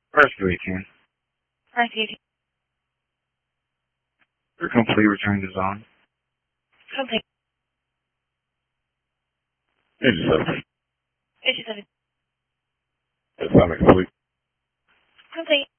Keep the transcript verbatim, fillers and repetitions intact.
Rescue eighteen. Rescue eighteen. Your complete return to zone. Complete. eighty-seven. eighty-seven. Atomic complete. Complete.